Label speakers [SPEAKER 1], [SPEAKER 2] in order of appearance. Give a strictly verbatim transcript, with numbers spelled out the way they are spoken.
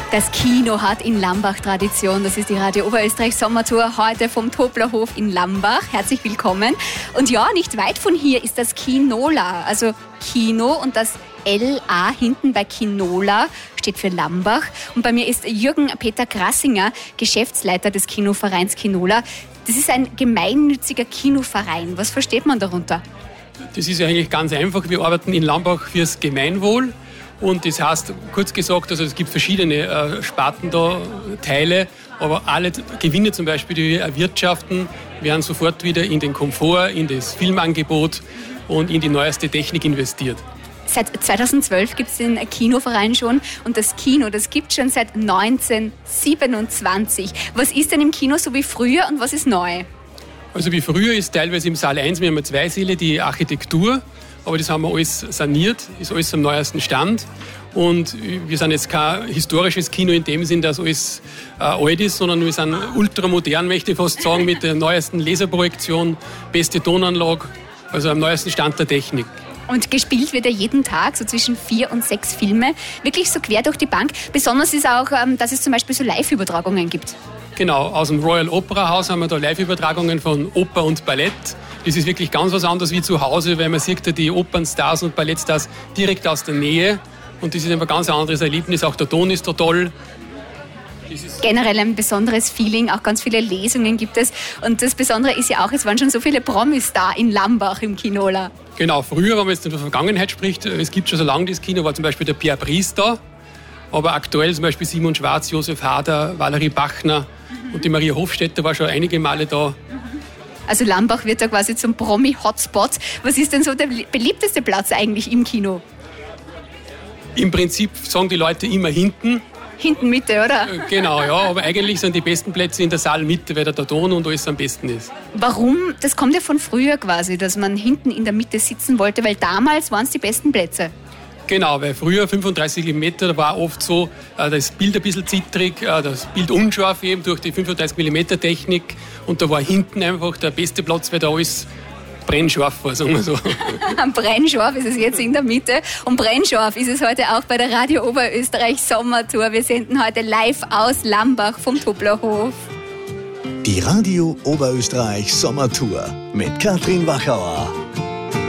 [SPEAKER 1] Das Kino hat in Lambach Tradition. Das ist die Radio Oberösterreich Sommertour heute vom Toblerhof in Lambach. Herzlich willkommen. Und ja, nicht weit von hier ist das Kinola, also Kino und das L A hinten bei Kinola steht für Lambach. Und bei mir ist Jürgen Peter Grassinger, Geschäftsleiter des Kinovereins Kinola. Das ist ein gemeinnütziger Kinoverein. Was versteht man darunter?
[SPEAKER 2] Das ist ja eigentlich ganz einfach. Wir arbeiten in Lambach fürs Gemeinwohl. Und das heißt, kurz gesagt, also es gibt verschiedene äh, Sparten da, Teile, aber alle Gewinne zum Beispiel, die wir erwirtschaften, werden sofort wieder in den Komfort, in das Filmangebot und in die neueste Technik investiert.
[SPEAKER 1] Seit zweitausendzwölf gibt es den Kinoverein schon und das Kino, das gibt es schon seit neunzehnhundertsiebenundzwanzig. Was ist denn im Kino so wie früher und was ist neu?
[SPEAKER 2] Also wie früher ist teilweise im Saal eins, wir haben zwei Säle, die Architektur, aber das haben wir alles saniert, ist alles am neuesten Stand. Und wir sind jetzt kein historisches Kino in dem Sinn, dass alles äh, alt ist, sondern wir sind ultramodern, möchte ich fast sagen, mit der neuesten Laserprojektion, beste Tonanlage, also am neuesten Stand der Technik.
[SPEAKER 1] Und gespielt wird ja jeden Tag, so zwischen vier und sechs Filme, wirklich so quer durch die Bank. Besonders ist auch, dass es zum Beispiel so Live-Übertragungen gibt.
[SPEAKER 2] Genau, aus dem Royal Opera House haben wir da Live-Übertragungen von Oper und Ballett. Das ist wirklich ganz was anderes wie zu Hause, weil man sieht ja die Opernstars und Ballettstars direkt aus der Nähe. Und das ist einfach ein ganz anderes Erlebnis. Auch der Ton ist da toll.
[SPEAKER 1] Generell ein besonderes Feeling, auch ganz viele Lesungen gibt es. Und das Besondere ist ja auch, es waren schon so viele Promis da in Lambach im Kinola.
[SPEAKER 2] Genau, früher, wenn man jetzt in der Vergangenheit spricht, es gibt schon so lange das Kino, war zum Beispiel der Pierre Brice da. Aber aktuell zum Beispiel Simon Schwarz, Josef Hader, Valerie Bachner und die Maria Hofstetter war schon einige Male da.
[SPEAKER 1] Also Lambach wird da quasi zum Promi-Hotspot. Was ist denn so der beliebteste Platz eigentlich im Kino?
[SPEAKER 2] Im Prinzip sagen die Leute immer hinten.
[SPEAKER 1] Hinten Mitte, oder?
[SPEAKER 2] Genau, ja, aber eigentlich sind die besten Plätze in der Saalmitte, weil da der Ton und alles am besten ist.
[SPEAKER 1] Warum? Das kommt ja von früher quasi, dass man hinten in der Mitte sitzen wollte, weil damals waren es die besten Plätze.
[SPEAKER 2] Genau, weil früher fünfunddreißig Millimeter, da war oft so, das Bild ein bisschen zittrig, das Bild unscharf eben durch die fünfunddreißig Millimeter Technik und da war hinten einfach der beste Platz, weil da alles brennscharf war, sagen wir so.
[SPEAKER 1] Brennscharf ist es jetzt in der Mitte und brennscharf ist es heute auch bei der Radio Oberösterreich Sommertour. Wir senden heute live aus Lambach vom Toblerhof.
[SPEAKER 3] Die Radio Oberösterreich Sommertour mit Katrin Wachauer.